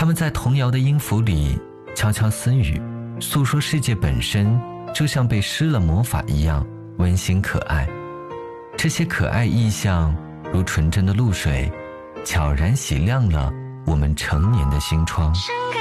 他们在童谣的音符里悄悄私语，诉说世界本身就像被施了魔法一样温馨可爱。这些可爱意象如纯真的露水，悄然洗亮了我们成年的心窗。